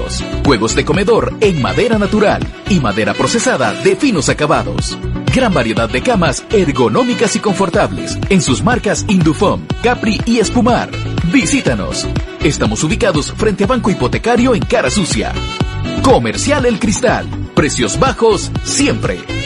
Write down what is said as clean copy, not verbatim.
acabados, juegos de comedor en madera natural y madera procesada de finos acabados. Gran variedad de camas ergonómicas y confortables en sus marcas Indufom, Capri y Espumar. Visítanos. Estamos ubicados frente a Banco Hipotecario en Cara Sucia. Comercial El Cristal. Precios bajos siempre.